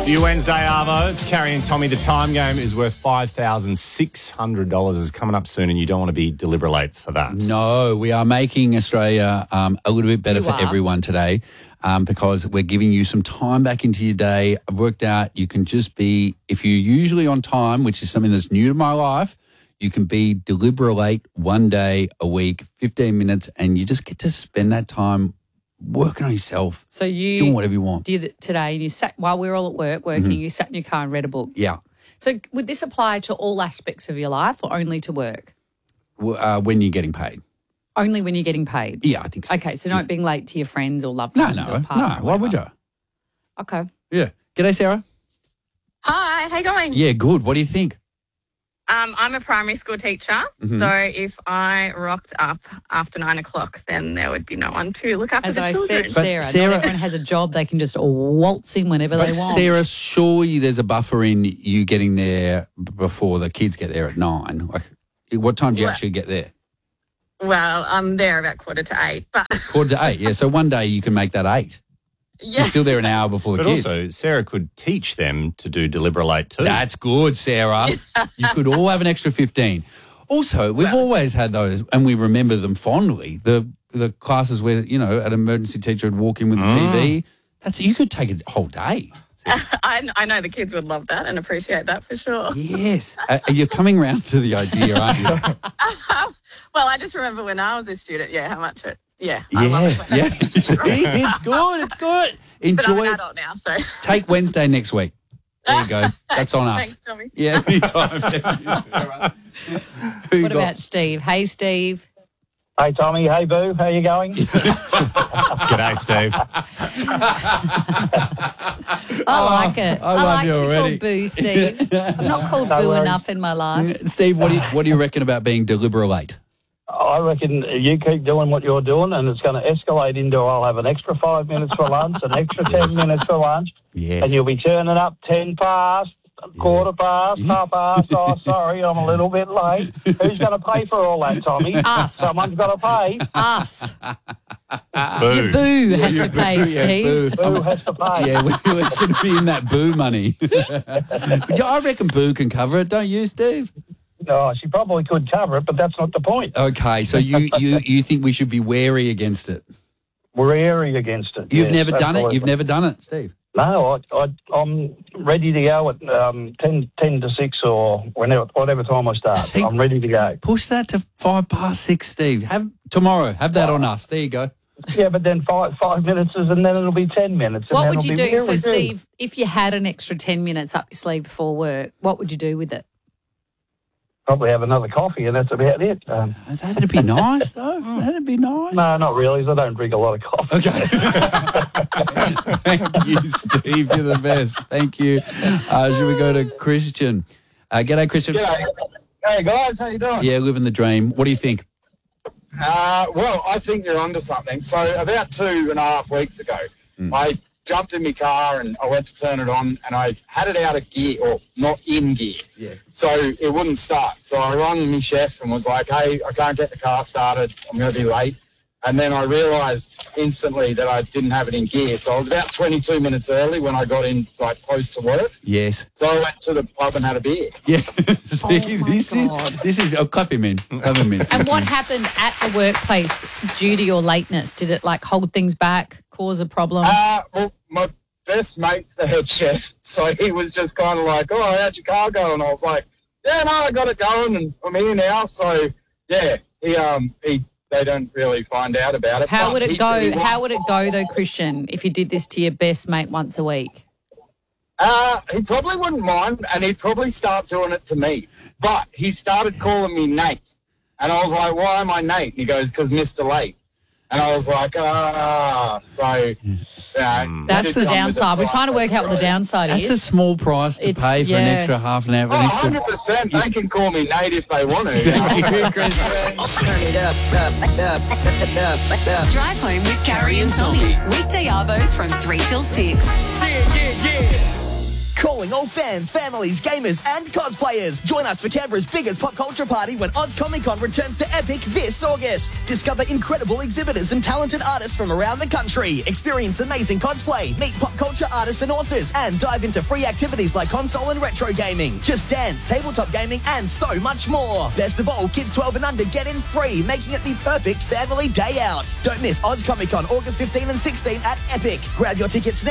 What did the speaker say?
New Wednesday, Arvo. It's Carrie and Tommy. The time game is worth $5,600. Is coming up soon, and you don't want to be deliberate late for that. No, we are making Australia a little bit better for everyone today because we're giving you some time back into your day. I've worked out you can just be, if you're usually on time, which is something that's new to my life, you can be deliberate late one day a week, 15 minutes, and you just get to spend that time working on yourself. So you doing whatever you want. Did it today, and you sat while we were all at work working. You sat in your car and read a book. Yeah. So would this apply to all aspects of your life, or only to work? When you're getting paid. Only when you're getting paid. Yeah, I think so. Okay, so not being late to your friends or loved ones or partner. No. Why would you? Okay. Yeah. G'day, Sarah. Hi, how you going? Yeah, good. What do you think? I'm a primary school teacher, so if I rocked up after 9 o'clock, then there would be no one to look after As the I children. said, Sarah, not everyone has a job. They can just waltz in whenever they want. Sarah, surely there's a buffer in you getting there before the kids get there at 9. Like, what time do you actually get there? Well, I'm there about 7:45, but 7:45, yeah. So one day you can make that 8. yeah. You're still there an hour before the But kids. also, Sarah could teach them to do deliberate late too. That's good, Sarah. You could all have an extra 15. Also, we've always had those, and we remember them fondly, the classes where, you know, an emergency teacher would walk in with the TV. You could take a whole day. I know the kids would love that and appreciate that for sure. Yes. You're coming round to the idea, aren't you? Well, I just remember when I was a student, how much it, I Yeah, love it. when yeah. they- See, it's good. It's good. But I'm Enjoy an it. adult now, so. Take Wednesday next week. There you go. That's on us. Thanks, Tommy. Yeah, anytime. Thank you, Sarah. Who What got- about Steve? Hey, Steve. Hey, Tommy. Hey, Boo. How you going? G'day, Steve. I like it. I love like you to be already. called Boo, Steve. I'm not called Boo worries. enough in my life. Steve, what do you reckon about being deliberate late? I reckon you keep doing what you're doing and it's going to escalate into I'll have an extra 5 minutes for lunch, an extra 10 minutes for lunch, Yes. and you'll be turning up 10 past, quarter past, half past. Oh, sorry, I'm a little bit late. Who's going to pay for all that, Tommy? Us. Someone's got to pay. Us. Boo. Boo has to pay, Steve. Boo has to pay. Yeah, we're going to be in that Boo money. Yeah, I reckon Boo can cover it, don't you, Steve? Oh, she probably could cover it, but that's not the point. Okay, so you think we should be wary against it? We're airy against it. You've yes, never done it? absolutely. You've never done it, Steve? No, I'm ready to go at 10 to 6 or whatever time I start. Hey. I'm ready to go. Push that to 6:05, Steve. Have that on us. There you go. Yeah, but then 5 minutes and then it'll be 10 minutes. And What then would you it'll be do? So, really good. Steve, if you had an extra 10 minutes up your sleeve before work, what would you do with it? Probably have another coffee and that's about it. That'd be nice, though. That'd be nice. No, not really. 'Cause I don't drink a lot of coffee. Okay. Thank you, Steve. You're the best. Thank you. Should we go to Christian? G'day, Christian. G'day. Hey guys, how you doing? Yeah, living the dream. What do you think? Well, I think you're onto something. So about 2.5 weeks ago, I jumped in my car and I went to turn it on and I had it out of gear, or not in gear. Yeah. So it wouldn't start. So I rang my chef and was like, hey, I can't get the car started. I'm going to be late. And then I realised instantly that I didn't have it in gear. So I was about 22 minutes early when I got in, like, close to work. Yes. So I went to the pub and had a beer. Yeah. Steve, this is. Oh, clap him in. Clap him in. And what happened at the workplace due to your lateness? Did it, hold things back, cause a problem? Well, my best mate's the head chef, so he was just kind of like, oh, how'd your car go? And I was like, yeah, no, I got it going and I'm here now. So, yeah, they don't really find out about it. How But would it he go? said he How wants- would it go, though, Christian, if you did this to your best mate once a week? He probably wouldn't mind, and he'd probably start doing it to me. But he started calling me Nate. And I was like, why am I Nate? And he goes, because Mr. Late. And I was like, so, That's the downside. We're trying to work out what the downside That's a is. small price to It's- pay for an yeah. extra half an hour. Oh, An extra... 100%. They can call me Nate if they want to. Thank you, Christian. Drive home with Carrie and Tommy. Weekday arvos from 3 till 6. Call calling all fans, families, gamers, and cosplayers. Join us for Canberra's biggest pop culture party when Oz Comic Con returns to Epic this August. Discover incredible exhibitors and talented artists from around the country. Experience amazing cosplay, meet pop culture artists and authors, and dive into free activities like console and retro gaming, Just Dance, tabletop gaming, and so much more. Best of all, kids 12 and under get in free, making it the perfect family day out. Don't miss Oz Comic Con August 15 and 16 at Epic. Grab your tickets now